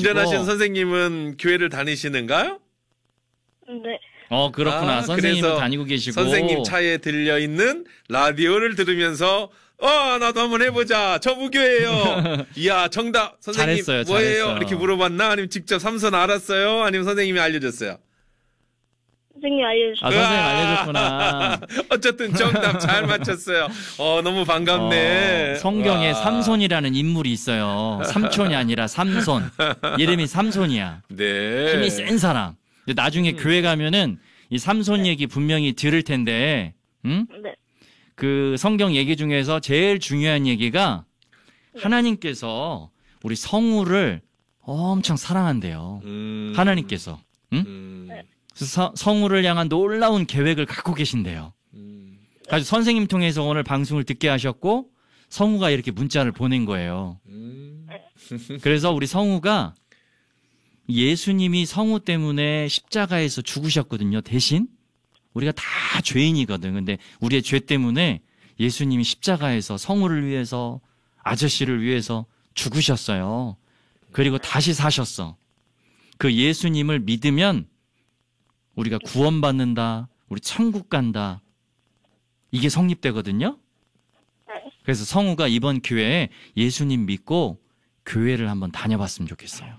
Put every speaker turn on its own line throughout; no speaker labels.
운전하시는 선생님은 교회를 다니시는가요?
네.
그렇구나. 선생님은 다니고 계시고. 선생님 차에 들려있는 라디오를 들으면서 나도 한번 해보자. 저 무교예요. 이야, 정답. 선생님
잘했어요,
뭐예요?
잘했어.
이렇게 물어봤나? 아니면 직접 삼선 알았어요? 아니면 선생님이 알려줬어요?
선생님이 알려주셨어요.
선생님 알려줬구나.
어쨌든 정답 잘 맞췄어요. 너무 반갑네.
성경에
와.
삼손이라는 인물이 있어요. 삼촌이 아니라 삼손. 이름이 삼손이야.
네.
힘이 센 사람. 근데 나중에 교회 가면은 이 삼손 얘기 분명히 들을 텐데, 응?
네.
그 성경 얘기 중에서 제일 중요한 얘기가 하나님께서 우리 성우를 엄청 사랑한대요. 하나님께서. 응? 그래서 성우를 향한 놀라운 계획을 갖고 계신대요. 아주 선생님 통해서 오늘 방송을 듣게 하셨고 성우가 이렇게 문자를 보낸 거예요. 그래서 우리 성우가 예수님이 성우 때문에 십자가에서 죽으셨거든요. 대신 우리가 다 죄인이거든. 근데 우리의 죄 때문에 예수님이 십자가에서 성우를 위해서 아저씨를 위해서 죽으셨어요. 그리고 다시 사셨어. 그 예수님을 믿으면 우리가 구원받는다. 우리 천국 간다. 이게 성립되거든요. 그래서 성우가 이번 기회에 예수님 믿고 교회를 한번 다녀봤으면 좋겠어요.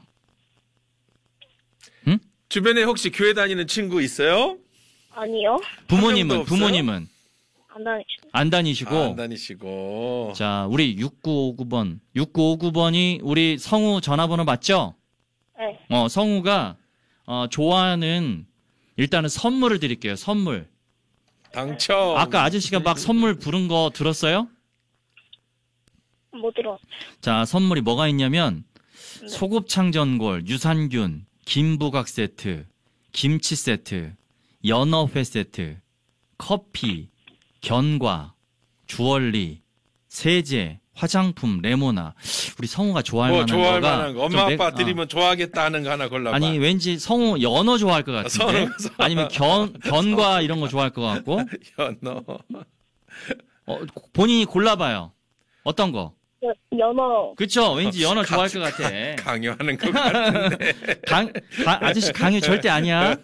응?
주변에 혹시 교회 다니는 친구 있어요?
아니요.
부모님은
안 다니시고.
안 다니시고.
안 다니시고.
자, 우리 6959번. 6959번이 우리 성우 전화번호 맞죠?
네.
성우가 좋아하는 일단은 선물을 드릴게요. 선물.
당첨.
아까 아저씨가 막 선물 부른 거 들었어요?
못 들어.
자, 선물이 뭐가 있냐면 소곱창전골, 유산균, 김부각 세트, 김치 세트, 연어회 세트, 커피, 견과, 주얼리, 세제, 화장품, 레모나. 우리 성우가 좋아할 만한
좋아할
거가
만한 거. 엄마 아빠 드리면 좋아하겠다 하는 거 하나 골라봐.
아니 왠지 성우 연어 좋아할 것 같은데. 아니면 견과 이런 거 좋아할 것 같고.
연어.
본인이 골라봐요. 어떤 거?
연어.
그쵸? 왠지 연어 좋아할 것 같아.
강요하는 것 같은데.
아저씨 강요 절대 아니야.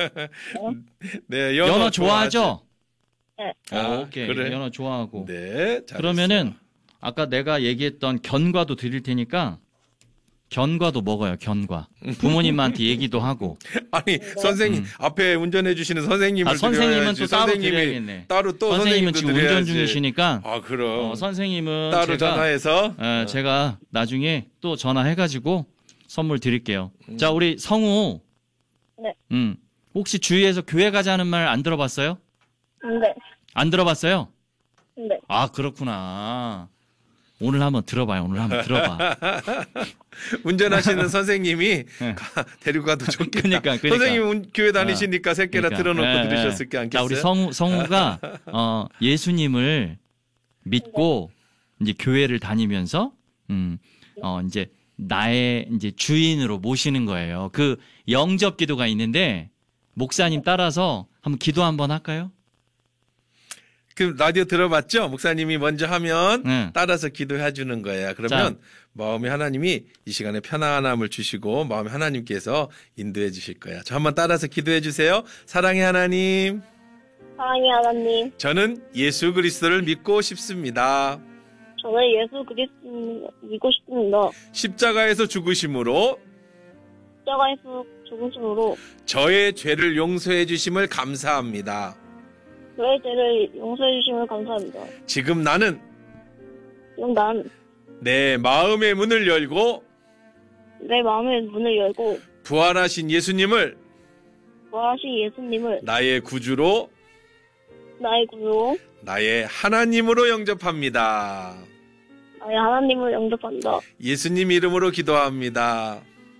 네,
연어 좋아하죠?
네.
오케이.
그래.
연어 좋아하고.
네. 잘했어.
그러면은 아까 내가 얘기했던 견과도 드릴 테니까 견과도 먹어요. 견과. 부모님한테 얘기도 하고.
아니 선생님 앞에 운전해 주시는 선생님을
선생님은
드려야지.
또 따로
선생님이
드려야겠네.
따로 또
선생님은
선생님도
지금
드려야지.
운전 중이시니까.
그럼.
선생님은
따로 전화해서.
제가 나중에 또 전화해가지고 선물 드릴게요. 자, 우리 성우.
네.
혹시 주위에서 교회 가자는 말 안 들어봤어요?
네.
안 들어봤어요?
네.
아, 그렇구나. 오늘 한번 들어봐요. 오늘 한번 들어봐.
운전하시는 선생님이 데리고 가도 좋겠다.
그러니까.
선생님 교회 다니시니까 새끼나 틀어놓고 들으셨을 게
자,
않겠어요?
우리 성우가 예수님을 믿고 이제 교회를 다니면서 이제 나의 이제 주인으로 모시는 거예요. 그 영접 기도가 있는데 목사님 따라서 한번 기도 한번 할까요?
그 라디오 들어봤죠? 목사님이 먼저 하면 따라서 기도해 주는 거예요. 그러면 마음에 하나님이 이 시간에 편안함을 주시고 마음에 하나님께서 인도해 주실 거예요. 저 한번 따라서 기도해 주세요. 사랑의 하나님.
사랑의 하나님.
저는 예수 그리스도를 믿고 싶습니다.
저는 예수 그리스도를 믿고 싶습니다.
십자가에서 죽으심으로
십자가에서 죽으심으로
저의 죄를 용서해 주심을 감사합니다.
저의 죄를 용서해 주심을 감사합니다.
지금 나는
지금 난
내 마음의 문을 열고
내 마음의 문을 열고
부활하신 예수님을
부활하신 예수님을
나의 구주로
나의 구주로
나의 하나님으로 영접합니다.
나의 하나님을 영접한다.
예수님 이름으로 기도합니다.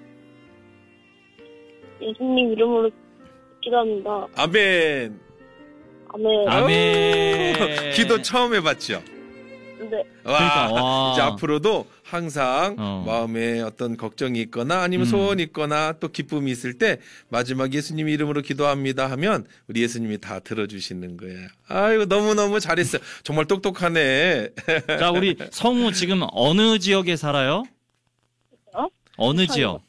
예수님 이름으로 기도합니다.
아멘.
아멘.
아멘.
기도 처음 해봤죠?
네.
그러니까,
이제 앞으로도 항상 마음에 어떤 걱정이 있거나 아니면 소원이 있거나 또 기쁨이 있을 때 마지막 예수님 이름으로 기도합니다 하면 우리 예수님이 다 들어주시는 거예요. 아이고 너무너무 잘했어요. 정말 똑똑하네.
자, 우리 성우 지금 어느 지역에 살아요? 어느 지역?